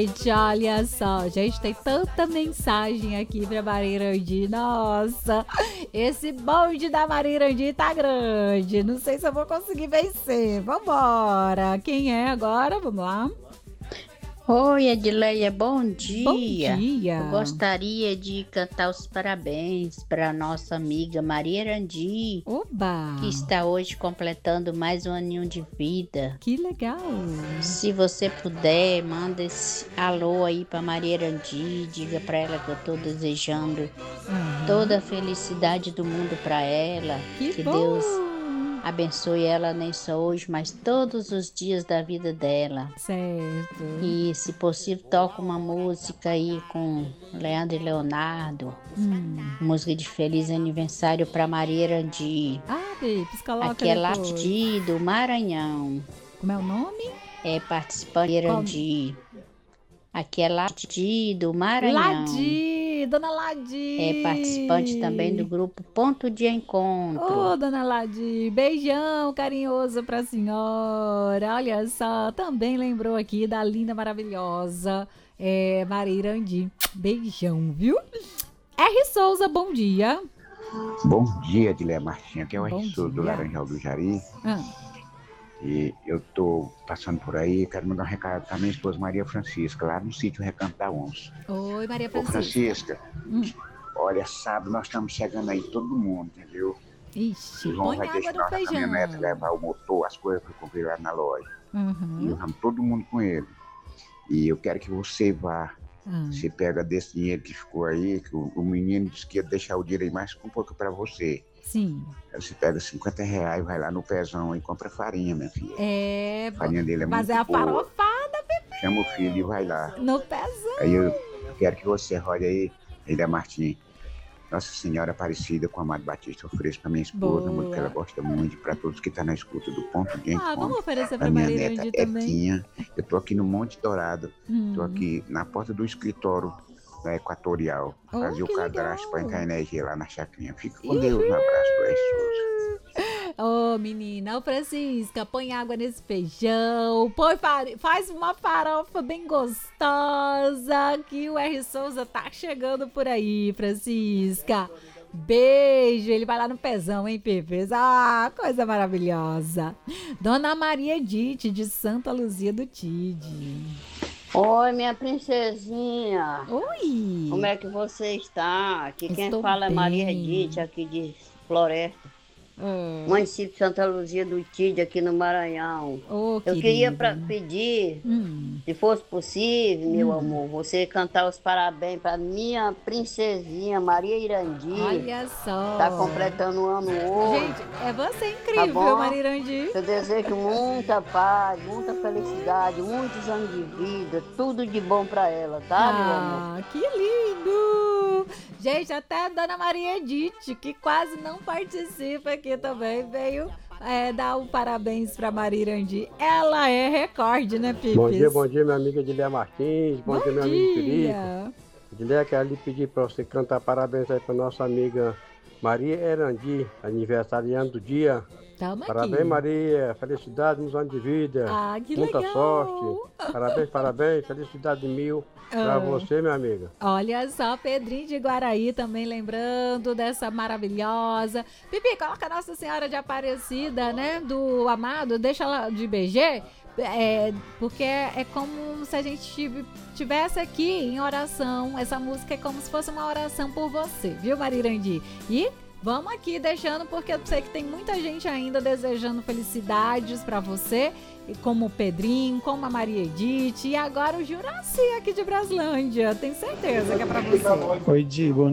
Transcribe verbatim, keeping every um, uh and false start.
gente, olha só, gente, tem tanta mensagem aqui pra Maria Irandi. Nossa, esse bonde da Maria Irandi tá grande. Não sei se eu vou conseguir vencer. Vambora. Quem é agora? Vamos lá. Oi, Edileia, bom dia. Bom dia. Eu gostaria de cantar os parabéns para nossa amiga Maria Irandi, Oba! que está hoje completando mais um aninho de vida. Que legal. Se você puder, manda esse alô aí para Maria Irandi, diga para ela que eu estou desejando Uhum. toda a felicidade do mundo para ela. Que, que bom. Deus abençoe ela nem só hoje, mas todos os dias da vida dela. Certo. E, se possível, toca uma música aí com Leandro e Leonardo. Hum. Música de feliz aniversário para Maria Irandi. Ah, Pipes, coloca Aqui é depois. Lati do Maranhão. Como é o nome? É participante Irandi. Aqui é Lati do Maranhão. Ladi, Dona Ladi. É participante também do grupo Ponto de Encontro. Ô, oh, Dona Ladi, beijão carinhoso pra senhora. Olha só, também lembrou aqui da linda, maravilhosa é, Maria Irandi. Beijão, viu? R. Souza, bom dia. Bom dia, Edileia Martins. Aqui é o Bom R. Souza do dia. Laranjal do Jari. Ah, E eu tô passando por aí, quero mandar um recado pra minha esposa Maria Francisca, lá no sítio Recanto da Onça. oi, Maria Ô, Francisca. Francisca, Hum. olha, sábado nós estamos chegando aí, todo mundo, entendeu? Ixi, O João põe vai água deixar no na caminhonete, feijão. levar o motor, as coisas que eu comprei lá na loja. E Uhum. vamos todo mundo com ele. E eu quero que você vá, Ah, você pega desse dinheiro que ficou aí, que o, o menino disse que ia deixar o dinheiro aí mais um pouco pra você. sim. Aí você pega cinquenta reais, vai lá no pezão e compra farinha, minha filha. É, A farinha dele é mas muito é a boa. farofada Chama o filho e vai lá. no pezão. Aí eu quero que você rode aí, Ilha Martins. Nossa Senhora Aparecida com Amado Batista, ofereço pra minha esposa, Boa. muito que ela gosta muito, e pra todos que estão na escuta do Ponto de Ah, Encontro. vamos oferecer Pra pra minha Maria neta Irandi também. Etinha. Eu tô aqui no Monte Dourado, Hum. tô aqui na porta do escritório da Equatorial. Oh, Fazer o que cadastro legal. pra entrar energia lá na chacrinha. Fica com Deus, um abraço do R. Souza. Ô, menina, ô Francisca, põe água nesse feijão, põe fari- faz uma farofa bem gostosa, que o R. Souza tá chegando por aí, Francisca. Beijo, ele vai lá no pezão, hein, Pepes? Ah, coisa maravilhosa. Dona Maria Edith, de Santa Luzia do Tide. Oi, minha princesinha. Oi. Como é que você está? Aqui quem Estou fala é Maria bem. Edith, aqui de Floresta. Ah, Município de Santa Luzia do Tide, aqui no Maranhão. ô, Eu queria querida. pra pedir, Hum, se fosse possível, meu Hum. amor, você cantar os parabéns para minha princesinha Maria Irandi. olha só. Tá completando o ano hoje. Gente, é você Tá incrível, bom? Maria Irandi. Eu desejo muita paz, muita felicidade, muitos anos de vida, tudo de bom para ela, tá, meu amor? Ah, que lindo! Gente, até a Dona Maria Edith, que quase não participa aqui também, veio é, dar um parabéns pra Maria Irandi. Ela é recorde, né, Pipes? Bom dia, bom dia, minha amiga Edileia Martins. Bom, Bom dia, meu amigo Felipe. dia. Edileia, quero lhe pedir para você cantar parabéns aí para nossa amiga Maria Irandi, aniversariante do dia. Tamo Parabéns, aqui. Maria. Felicidade, muitos anos de vida. Ah, que Muita legal. sorte. Parabéns, parabéns. Felicidade mil para Ah. você, minha amiga. Olha só, Pedrinho de Guaraí também lembrando dessa maravilhosa. Pipi, coloca Nossa Senhora de Aparecida, né? Do Amado, deixa ela de B G. É, porque é como se a gente tive- tivesse aqui em oração. Essa música é como se fosse uma oração por você, viu, Maria Irandi? E vamos aqui deixando, porque eu sei que tem muita gente ainda desejando felicidades pra você, e como o Pedrinho, como a Maria Edith e agora o Juraci aqui de Braslândia. Tenho certeza que é pra você. Oi, Di, bom